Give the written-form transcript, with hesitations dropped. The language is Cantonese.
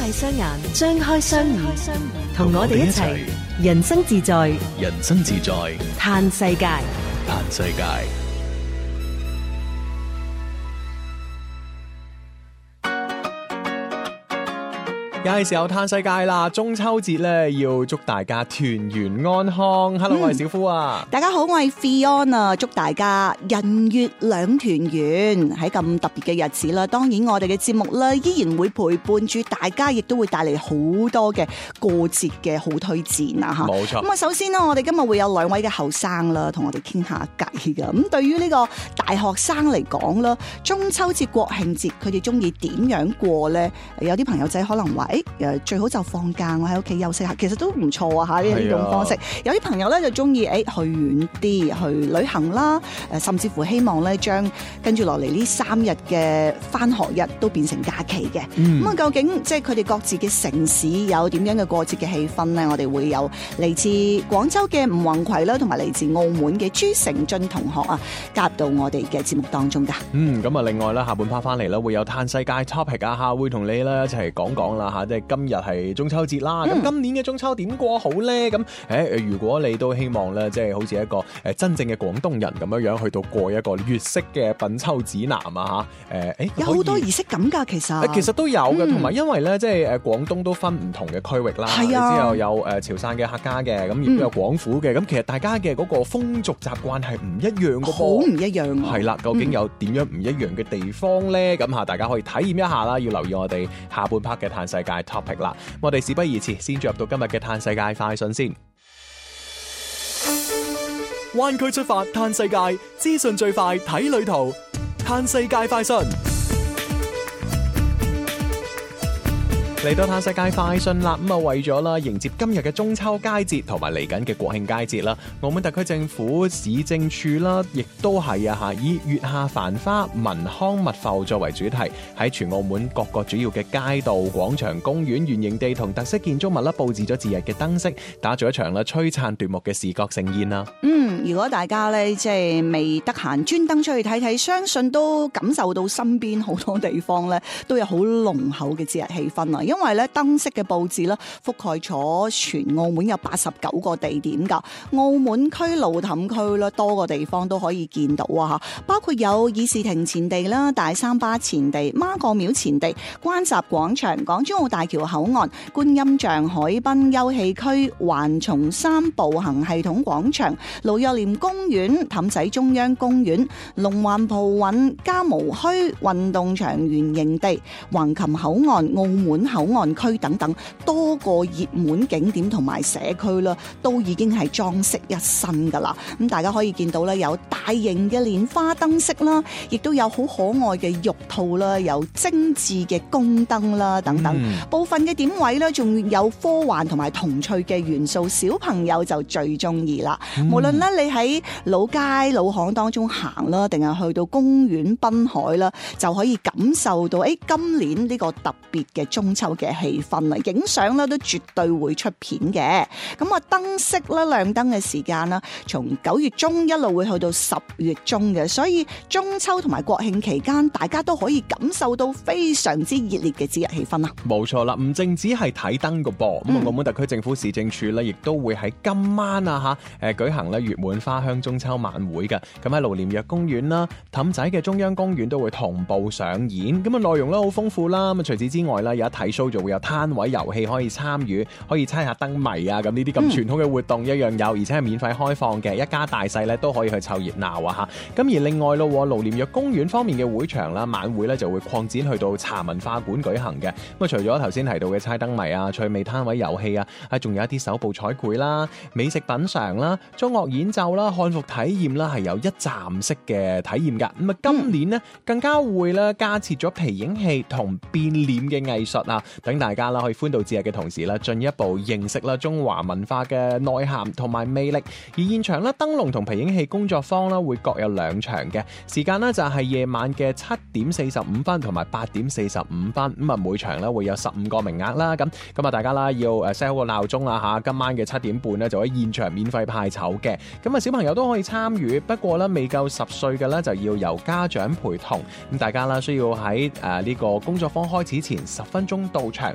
大雙眼，張開雙耳，同我哋一齊人生自在， 人生自在， 嘆世界。 嘆世界。又係時候嘆世界啦！中秋節咧，要祝大家團圓安康。Hello，我係小夫啊！ 大家好，我係 Fion 啊！祝大家人月兩團圓。喺咁特別嘅日子啦，當然我哋嘅節目咧依然會陪伴住大家，亦都會帶嚟好多嘅過節嘅好推薦啊！吓， 冇錯。 咁啊，首先呢，我哋今日會有兩位嘅後生啦，同我哋傾下偈噶。咁對於呢個大學生嚟講啦，中秋節、國慶節，佢哋中意點樣過咧？有啲朋友仔可能話，最好就放假，我喺屋企休息下，其實都唔錯啊！吓，呢種方式。有啲朋友咧就中意去遠啲去旅行啦，甚至乎希望咧將跟住落嚟呢3日嘅返學日都變成假期嘅。咁啊，究竟即係佢哋各自嘅城市有點樣嘅過節嘅氣氛咧？我哋會有嚟自廣州嘅吳宏葵啦，同埋嚟自澳門嘅朱成俊同學啊，加入到我哋嘅節目當中噶。 咁啊，另外啦，下半 part 翻嚟啦，會有嘆世界 topic 啊，吓會同你咧一齊講講啦吓，即係今日係中秋節啦。咁今年嘅中秋點過好咧？咁如果你都希望咧，即係好似一個真正嘅廣東人咁樣樣去到過一個粵式嘅品秋指南啊吓， 有好多儀式感噶，其實都有嘅，同埋因為咧，即係廣東都分唔同嘅區域啦，之後有潮汕嘅客家嘅，咁亦都有廣府嘅，咁其實大家嘅嗰個風俗習慣係唔一樣嘅噃， 好唔一樣啊！ 係啦，究竟有點樣唔一樣嘅地方咧？咁大家可以體驗一下啦，要留意我哋下半 part 嘅嘆世界 topic 啦。我哋事不宜遲，先進入到今日嘅嘆世界快訊先。灣區出發嘆世界，資訊最快睇旅途，嘆世界快訊。嚟到嘆世界快訊啦，咁為咗啦迎接今日嘅中秋佳節同埋嚟緊嘅國慶佳節啦，澳門特區政府市政處啦，亦都係以月下繁花、文康物阜作為主題，喺全澳門各個主要嘅街道、廣場、公園、圓形地同特色建築物啦，佈置咗節日嘅燈飾，打造一場啦璀璨奪目嘅視覺盛宴啦。 如果大家咧即係未得閒專登出去睇睇，相信都感受到身邊好多地方咧都有好濃厚嘅節日氣氛啊！因為咧燈飾嘅佈置咧覆蓋咗全澳門有89個地點噶，澳門區、路氹區啦多個地方都可以見到啊！包括有議事亭前地啦、大三巴前地、媽閣廟前地、關閘廣場、港珠澳大橋口岸、觀音像海濱休憩區、環松山步行系統廣場、盧若廉公園、氹仔中央公園、龍環葡韻嘉模墟運動場圓形地、橫琴口岸、澳門口岸區等等多個熱門景點同埋社區啦，都已經係裝飾一新噶啦。咁大家可以見到咧，有大型嘅蓮花燈飾啦，亦都有好可愛嘅玉兔啦，有精緻嘅宮燈啦等等。部分嘅點位咧，仲有科幻同埋童趣嘅元素，小朋友就最中意啦。無論咧你喺老街老巷當中行啦，定係去到公園濱海啦，就可以感受到今年呢個特別嘅中秋嘅氣氛啦，影相咧都絕對會出片嘅。咁啊，燈飾咧亮燈嘅時間啦，從9月中一路會去到10月中嘅，所以中秋同埋國慶期間，大家都可以感受到非常之熱烈嘅節日氣氛啦。 冇錯啦，唔淨止係睇燈㗎噃，咁澳門特區政府市政處咧，亦都會喺今晚舉行咧月滿花香中秋晚會嘅。咁喺盧廉若公園啦、氹仔嘅中央公園都會同步上演。咁啊，內容咧好豐富啦。咁啊，除此之外咧，有一睇 show 就會有攤位遊戲可以參與，可以猜下燈謎啊，咁呢啲咁傳統嘅活動一樣有，而且係免費開放嘅，一家大細咧都可以去湊熱鬧啊嚇。咁而另外咯，盧廉若公園方面嘅會場啦，晚會咧就會擴展去到茶文化館舉行嘅。咁啊，除咗頭先提到嘅猜燈謎啊、趣味攤位遊戲啊，仲有一啲手部彩繪啦、美食品嘗啦、中樂演奏啦、漢服體驗啦，係有一站式嘅體驗㗎。咁啊，今年呢更加會咧加設咗皮影戲同變臉嘅藝術啊，等大家啦可以歡度節日嘅同時啦，進一步認識啦中華文化嘅內涵同埋魅力。而現場啦，燈籠同皮影戲工作坊啦會各有2場嘅時間呢，就係夜晚嘅7:45同埋8:45。咁啊，每場咧會有15個名額啦。咁啊，大家啦要set 好個鬧鐘啦嚇，今晚嘅7點半咧就喺現場免費派籌嘅。咁啊，小朋友都可以參與，不過咧未夠10歲嘅咧就要由家長陪同。咁大家啦需要喺呢個工作坊開始前10分鐘到場，